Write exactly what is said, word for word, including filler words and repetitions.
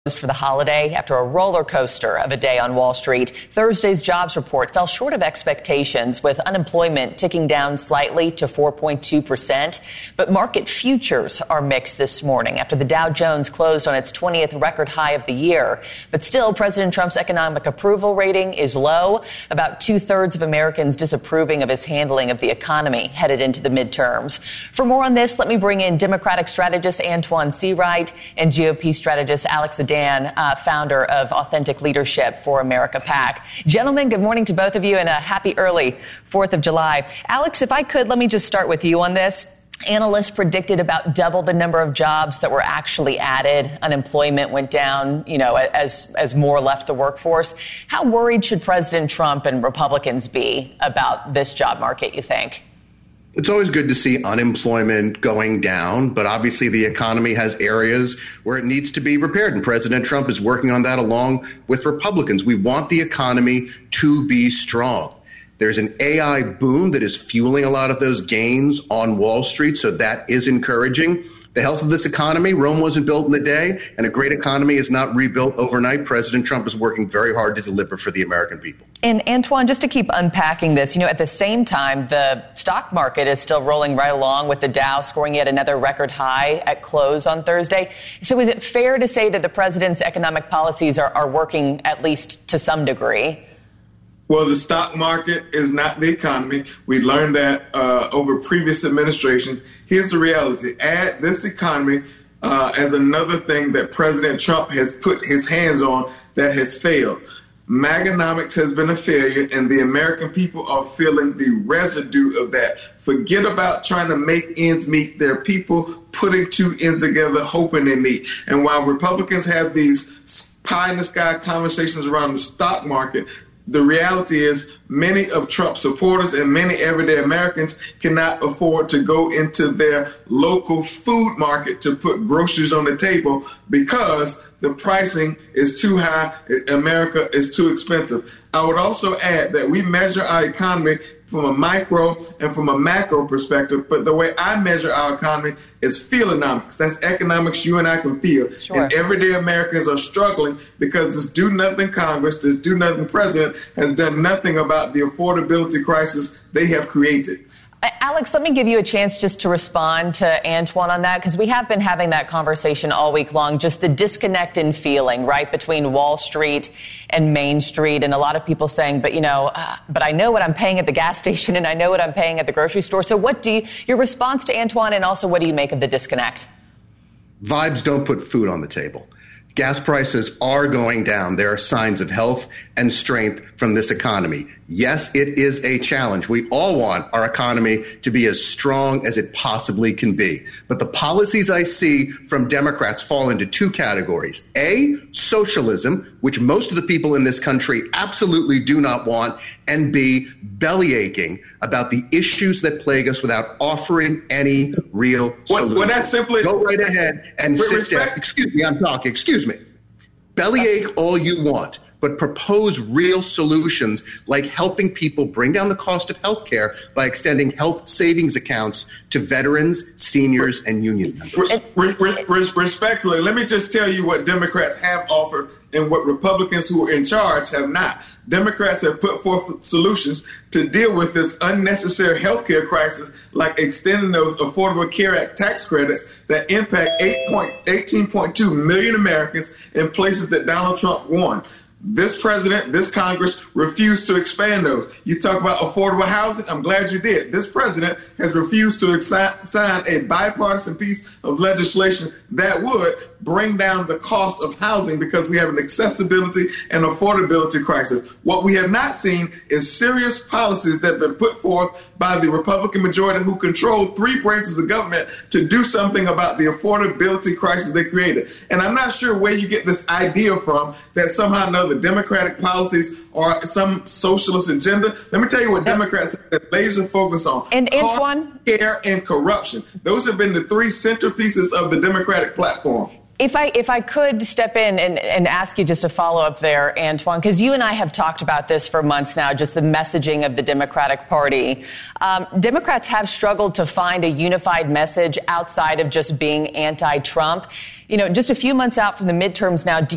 For the holiday after a roller coaster of a day on Wall Street. Thursday's jobs report fell short of expectations, with unemployment ticking down slightly to four point two percent. But market futures are mixed this morning after the Dow Jones closed on its twentieth record high of the year. But still, President Trump's economic approval rating is low, about two-thirds of Americans disapproving of his handling of the economy headed into the midterms. For more on this, let me bring in Democratic strategist Antoine Seawright and G O P strategist Alex Dan, uh, founder of Authentic Leadership for America PAC. Gentlemen, good morning to both of you and a happy early fourth of July. Alex, if I could, let me just start with you on this. Analysts predicted about double the number of jobs that were actually added. Unemployment went down, you know, as, as more left the workforce. How worried should President Trump and Republicans be about this job market, you think? It's always good to see unemployment going down, but obviously the economy has areas where it needs to be repaired, and President Trump is working on that along with Republicans. We want the economy to be strong. There's an A I boom that is fueling a lot of those gains on Wall Street, so that is encouraging. The health of this economy, Rome wasn't built in a day, and a great economy is not rebuilt overnight. President Trump is working very hard to deliver for the American people. And Antoine, just to keep unpacking this, you know, at the same time, the stock market is still rolling right along with the Dow scoring yet another record high at close on Thursday. So is it fair to say that the president's economic policies are, are working at least to some degree? Well, the stock market is not the economy. We learned that uh, over previous administrations. Here's the reality. Add this economy uh, as another thing that President Trump has put his hands on that has failed. Maganomics has been a failure, and the American people are feeling the residue of that. Forget about trying to make ends meet. There are people putting two ends together, hoping they meet. And while Republicans have these pie-in-the-sky conversations around the stock market, the reality is many of Trump's supporters and many everyday Americans cannot afford to go into their local food market to put groceries on the table because the pricing is too high. America is too expensive. I would also add that we measure our economy from a micro and from a macro perspective, but the way I measure our economy is feelonomics. That's economics you and I can feel. Sure. And everyday Americans are struggling because this do-nothing Congress, this do-nothing president has done nothing about the affordability crisis they have created. Alex, let me give you a chance just to respond to Antoine on that, because we have been having that conversation all week long, just the disconnect in feeling, right, between Wall Street and Main Street, and a lot of people saying, but, you know, uh, but I know what I'm paying at the gas station and I know what I'm paying at the grocery store. So what do you, your response to Antoine, and also what do you make of the disconnect? Vibes don't put food on the table. Gas prices are going down. There are signs of health and strength from this economy. Yes, it is a challenge. We all want our economy to be as strong as it possibly can be. But the policies I see from Democrats fall into two categories. A, socialism, which most of the people in this country absolutely do not want. And B, bellyaching about the issues that plague us without offering any real solutions. Well, that's simply go right ahead and sit respect- down. Excuse me, I'm talking. Excuse me. Bellyache all you want, but propose real solutions like helping people bring down the cost of health care by extending health savings accounts to veterans, seniors, and union members. Re- re- re- respectfully, let me just tell you what Democrats have offered and what Republicans who are in charge have not. Democrats have put forth solutions to deal with this unnecessary health care crisis, like extending those Affordable Care Act tax credits that impact eighteen point two million Americans in places that Donald Trump won. This president, this Congress refused to expand those. You talk about affordable housing. I'm glad you did. This president has refused to sign a bipartisan piece of legislation that would bring down the cost of housing because we have an accessibility and affordability crisis. What we have not seen is serious policies that have been put forth by the Republican majority who control three branches of government to do something about the affordability crisis they created. And I'm not sure where you get this idea from that somehow or another Democratic policies are some socialist agenda. Let me tell you what Democrats have laser focus on. And Antoine? Care and corruption. Those have been the three centerpieces of the Democratic platform. If I if I could step in and, and ask you just a follow-up there, Antoine, because you and I have talked about this for months now, just the messaging of the Democratic Party. Um, Democrats have struggled to find a unified message outside of just being anti-Trump. You know, just a few months out from the midterms now, do